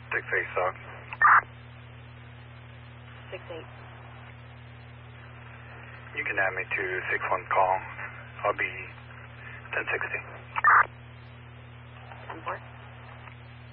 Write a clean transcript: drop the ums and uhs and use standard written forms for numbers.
6-8 SOG. 6-8. You can add me to 6-1 call. I'll be 1060. 10-4.